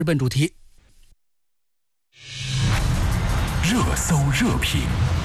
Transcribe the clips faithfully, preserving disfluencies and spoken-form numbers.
日本主题， 热搜热评，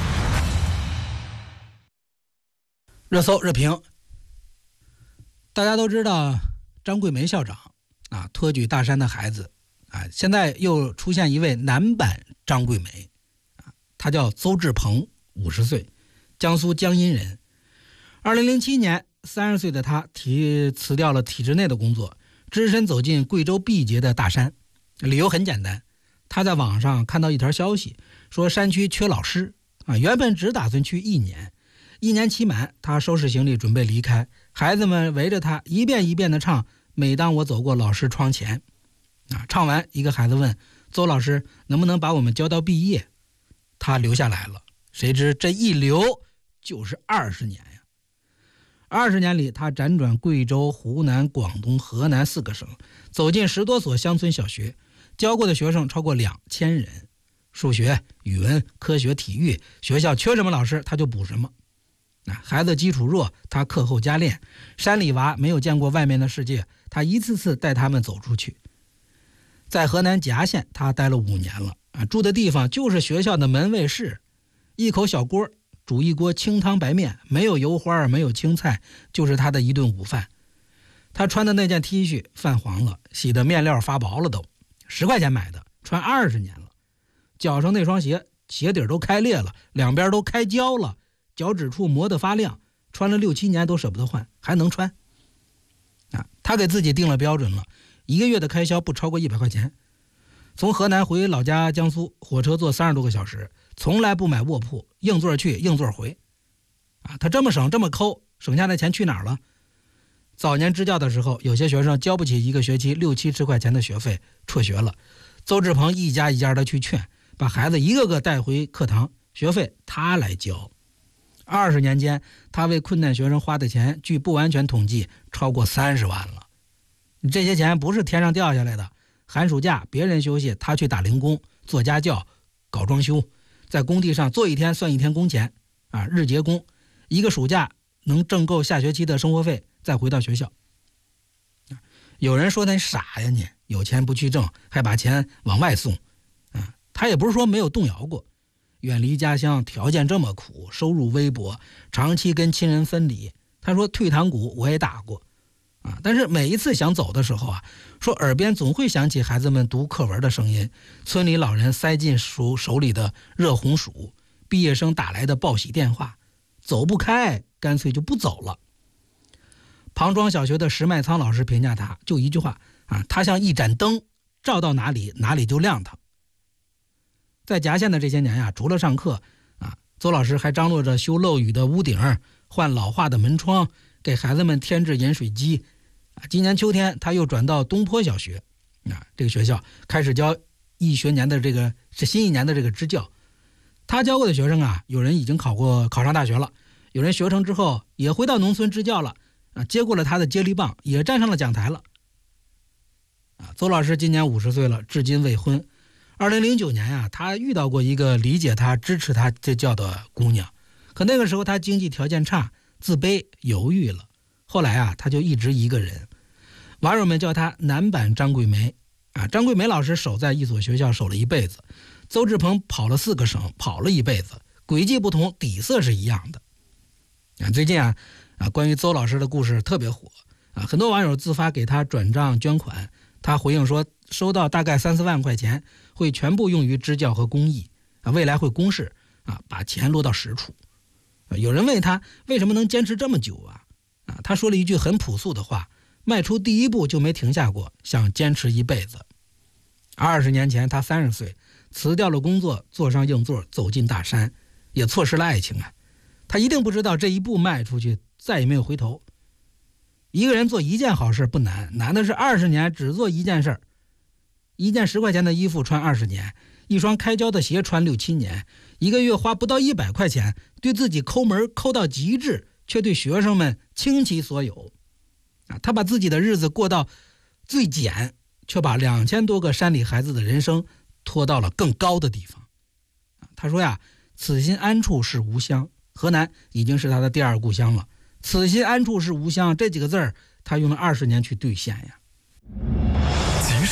热搜热评。大家都知道张桂梅校长啊，托举大山的孩子啊，现在又出现一位男版张桂梅啊，他叫邹志鹏，五十岁，江苏江阴人。二零零七年，三十岁的他提辞掉了体制内的工作，只身走进贵州毕节的大山。理由很简单，他在网上看到一条消息，说山区缺老师啊，原本只打算去一年，一年期满，他收拾行李准备离开，孩子们围着他一遍一遍地唱每当我走过老师窗前啊，唱完，一个孩子问邹老师能不能把我们教到毕业，他留下来了，谁知这一留就是二十年呀！二十年里，他辗转贵州、湖南、广东、河南四个省，走进十多所乡村小学，教过的学生超过两千人。数学、语文、科学、体育，学校缺什么老师他就补什么。啊，孩子基础弱，他课后加练。山里娃没有见过外面的世界，他一次次带他们走出去。在河南夹县，他待了五年了啊，住的地方就是学校的门卫室，一口小锅煮一锅清汤白面，没有油花，没有青菜，就是他的一顿午饭。他穿的那件 T 恤泛黄了，洗的面料发薄了都，十块钱买的，穿二十年了。脚上那双鞋，鞋底都开裂了，两边都开胶了，脚趾处磨得发亮，穿了六七年都舍不得换，还能穿。啊，他给自己定了标准了，一个月的开销不超过一百块钱。从河南回老家江苏，火车坐三十多个小时，从来不买卧铺，硬座去硬座回。啊，他这么省这么抠，省下的钱去哪儿了？早年支教的时候，有些学生交不起一个学期六七十块钱的学费，辍学了。邹志鹏一家一家的去劝，把孩子一个个带回课堂，学费他来交。二十年间，他为困难学生花的钱，据不完全统计，超过三十万了。这些钱不是天上掉下来的，寒暑假别人休息，他去打零工、做家教、搞装修，在工地上做一天算一天工钱啊，日结工，一个暑假能挣够下学期的生活费，再回到学校。有人说他傻呀，你有钱不去挣，还把钱往外送啊，他也不是说没有动摇过。远离家乡，条件这么苦，收入微薄，长期跟亲人分离。他说退堂鼓我也打过啊，但是每一次想走的时候啊，说耳边总会响起孩子们读课文的声音，村里老人塞进手手里的热红薯，毕业生打来的报喜电话，走不开，干脆就不走了。庞庄小学的石麦仓老师评价他，就一句话啊，他像一盏灯，照到哪里哪里就亮堂。在夹县的这些年呀、啊，除了上课啊，邹老师还张罗着修漏雨的屋顶，换老化的门窗，给孩子们添置饮水机。啊，今年秋天他又转到东坡小学，啊，这个学校开始教一学年的这个是新一年的这个支教。他教过的学生啊，有人已经考过考上大学了，有人学成之后也回到农村支教了，啊，接过了他的接力棒，也站上了讲台了。啊，邹老师今年五十岁了，至今未婚。二零零九年啊，他遇到过一个理解他、支持他这教的姑娘，可那个时候他经济条件差，自卑、犹豫了。后来啊，他就一直一个人。网友们叫他男版张桂梅啊。张桂梅老师守在一所学校守了一辈子，邹志鹏跑了四个省，跑了一辈子，轨迹不同，底色是一样的。啊，最近啊啊，关于邹老师的故事特别火啊，很多网友自发给他转账捐款，他回应说收到大概三四万块钱，会全部用于支教和公益啊，未来会公示啊，把钱落到实处。啊，有人问他为什么能坚持这么久啊？啊，他说了一句很朴素的话：迈出第一步就没停下过，想坚持一辈子。二十年前他三十岁，辞掉了工作，坐上硬座，走进大山，也错失了爱情啊。他一定不知道这一步迈出去，再也没有回头。一个人做一件好事不难，难的是二十年只做一件事儿。一件十块钱的衣服穿二十年，一双开胶的鞋穿六七年，一个月花不到一百块钱，对自己抠门抠到极致，却对学生们倾其所有。啊，他把自己的日子过到最简，却把两千多个山里孩子的人生拖到了更高的地方。啊，他说呀，此心安处是吾乡，河南已经是他的第二故乡了。此心安处是吾乡这几个字儿，他用了二十年去兑现呀。 及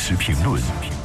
实评论。